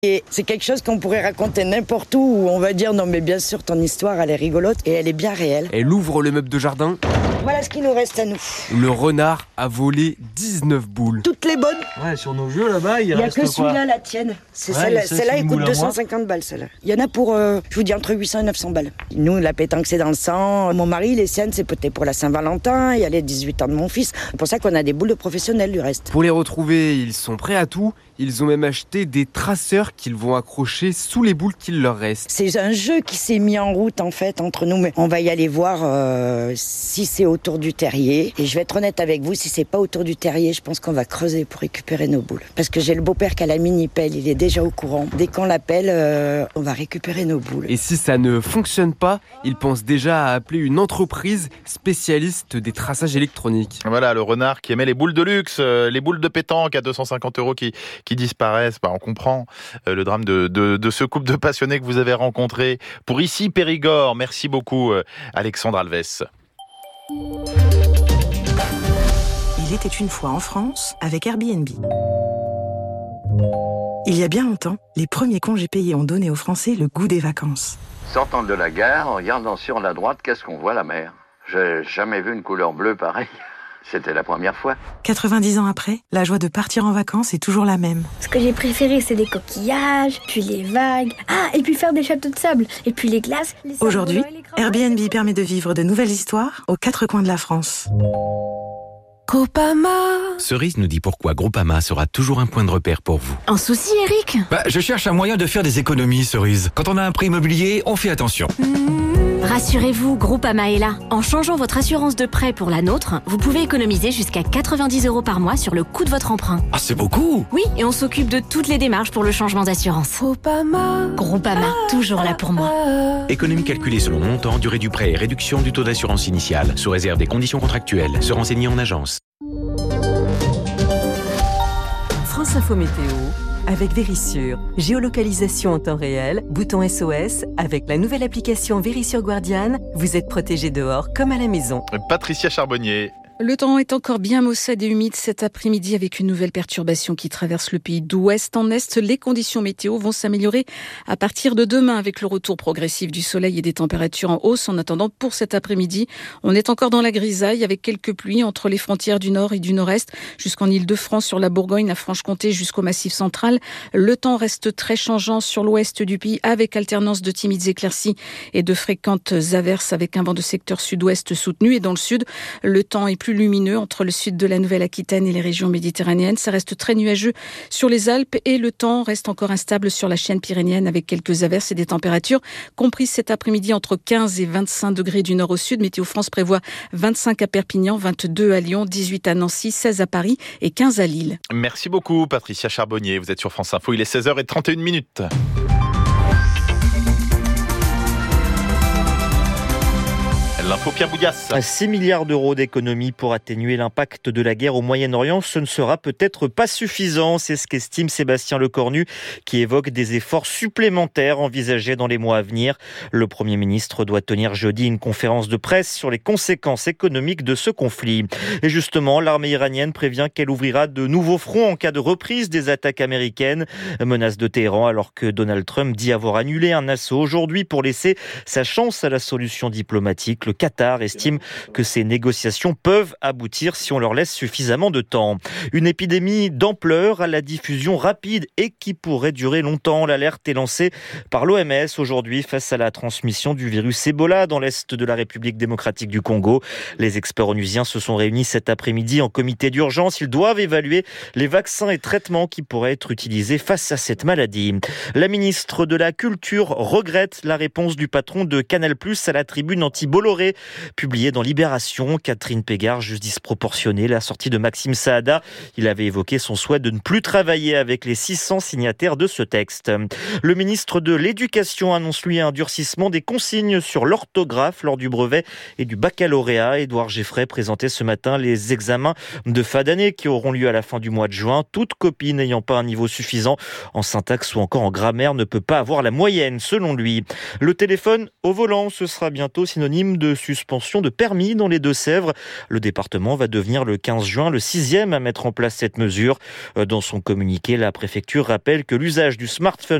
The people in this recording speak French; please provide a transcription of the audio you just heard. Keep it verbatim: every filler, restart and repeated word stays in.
Et c'est quelque chose qu'on pourrait raconter n'importe où, où on va dire non mais bien sûr ton histoire elle est rigolote et elle est bien réelle. Elle ouvre le meuble de jardin. Voilà ce qui nous reste à nous. Le renard a volé dix-neuf boules. Toutes les bonnes. Ouais, sur nos jeux là-bas, il, il reste quoi ? Il n'y a que celui-là, la tienne. C'est ouais, celle-là, ça, celle-là elle coûte deux cent moi. cinquante balles celle-là. Il y en a pour, euh, je vous dis, entre huit cents et neuf cents balles. Nous, la pétanque c'est dans le sang. Mon mari, les siennes, c'est peut-être pour la Saint-Valentin. Il y a les dix-huit ans de mon fils. C'est pour ça qu'on a des boules de professionnels du reste. Pour les retrouver, ils sont prêts à tout. Ils ont même acheté des traceurs qu'ils vont accrocher sous les boules qu'il leur reste. C'est un jeu qui s'est mis en route en fait entre nous, mais on va y aller voir euh, si c'est autour du terrier. Et je vais être honnête avec vous, si c'est pas autour du terrier, je pense qu'on va creuser pour récupérer nos boules. Parce que j'ai le beau-père qui a la mini-pelle, il est déjà au courant. Dès qu'on l'appelle, euh, on va récupérer nos boules. Et si ça ne fonctionne pas, il pense déjà à appeler une entreprise spécialiste des traçages électroniques. Voilà, le renard qui aimait les boules de luxe, euh, les boules de pétanque à deux cent cinquante euros qui, qui disparaissent. Bah, on comprend euh, le drame de, de, de ce couple de passionnés que vous avez rencontré pour ici Périgord. Merci beaucoup euh, Alexandre Alves. Il était une fois en France avec Airbnb. Il y a bien longtemps, les premiers congés payés ont donné aux Français le goût des vacances. Sortant de la gare, en regardant sur la droite, qu'est-ce qu'on voit? La mer. J'ai jamais vu une couleur bleue pareille. C'était la première fois. quatre-vingt-dix ans après, la joie de partir en vacances est toujours la même. Ce que j'ai préféré, c'est les coquillages, puis les vagues. Ah, et puis faire des châteaux de sable, et puis les glaces. Les Aujourd'hui, Airbnb permet de vivre de nouvelles histoires aux quatre coins de la France. Groupama. Cerise nous dit pourquoi Groupama sera toujours un point de repère pour vous. Un souci, Eric ? Bah, je cherche un moyen de faire des économies, Cerise. Quand on a un prêt immobilier, on fait attention. Mmh. Rassurez-vous, Groupama est là. En changeant votre assurance de prêt pour la nôtre, vous pouvez économiser jusqu'à quatre-vingt-dix euros par mois sur le coût de votre emprunt. Ah, c'est beaucoup! Oui, et on s'occupe de toutes les démarches pour le changement d'assurance. Groupama. Groupama, toujours là pour moi. Économie calculée selon montant, durée du prêt et réduction du taux d'assurance initial, sous réserve des conditions contractuelles. Se renseigner en agence. France Info Météo avec Vérissure. Géolocalisation en temps réel, bouton S O S. Avec la nouvelle application Vérissure Guardian, vous êtes protégé dehors comme à la maison. Patricia Charbonnier. Le temps est encore bien maussade et humide cet après-midi avec une nouvelle perturbation qui traverse le pays d'ouest en est. Les conditions météo vont s'améliorer à partir de demain avec le retour progressif du soleil et des températures en hausse. En attendant, pour cet après-midi, on est encore dans la grisaille avec quelques pluies entre les frontières du nord et du nord-est jusqu'en Île-de-France, sur la Bourgogne, la Franche-Comté jusqu'au Massif central. Le temps reste très changeant sur l'ouest du pays avec alternance de timides éclaircies et de fréquentes averses avec un vent de secteur sud-ouest soutenu. Et dans le sud, le temps est plus lumineux entre le sud de la Nouvelle-Aquitaine et les régions méditerranéennes. Ça reste très nuageux sur les Alpes et le temps reste encore instable sur la chaîne pyrénéenne avec quelques averses et des températures comprises cet après-midi entre quinze et vingt-cinq degrés du nord au sud. Météo France prévoit vingt-cinq à Perpignan, vingt-deux à Lyon, dix-huit à Nancy, seize à Paris et quinze à Lille. Merci beaucoup Patricia Charbonnier. Vous êtes sur France Info, il est seize heures trente et une minutes. L'info Pierre Boudias. six milliards d'euros d'économies pour atténuer l'impact de la guerre au Moyen-Orient, ce ne sera peut-être pas suffisant. C'est ce qu'estime Sébastien Lecornu, qui évoque des efforts supplémentaires envisagés dans les mois à venir. Le Premier ministre doit tenir jeudi une conférence de presse sur les conséquences économiques de ce conflit. Et justement, l'armée iranienne prévient qu'elle ouvrira de nouveaux fronts en cas de reprise des attaques américaines. Menace de Téhéran alors que Donald Trump dit avoir annulé un assaut aujourd'hui pour laisser sa chance à la solution diplomatique. Le Qatar estime que ces négociations peuvent aboutir si on leur laisse suffisamment de temps. Une épidémie d'ampleur à la diffusion rapide et qui pourrait durer longtemps. L'alerte est lancée par l'O M S aujourd'hui face à la transmission du virus Ebola dans l'est de la République démocratique du Congo. Les experts onusiens se sont réunis cet après-midi en comité d'urgence. Ils doivent évaluer les vaccins et traitements qui pourraient être utilisés face à cette maladie. La ministre de la Culture regrette la réponse du patron de Canal plus, à la tribune anti-Bolloré publiée dans Libération. Catherine Pégard juge disproportionnée la sortie de Maxime Saada. Il avait évoqué son souhait de ne plus travailler avec les six cents signataires de ce texte. Le ministre de l'Éducation annonce lui un durcissement des consignes sur l'orthographe lors du brevet et du baccalauréat. Édouard Geffray présentait ce matin les examens de fin d'année qui auront lieu à la fin du mois de juin. Toute copie n'ayant pas un niveau suffisant en syntaxe ou encore en grammaire ne peut pas avoir la moyenne, selon lui. Le téléphone au volant, ce sera bientôt synonyme de suspension de permis dans les Deux-Sèvres. Le département va devenir le quinze juin le sixième à mettre en place cette mesure. Dans son communiqué, la préfecture rappelle que l'usage du smartphone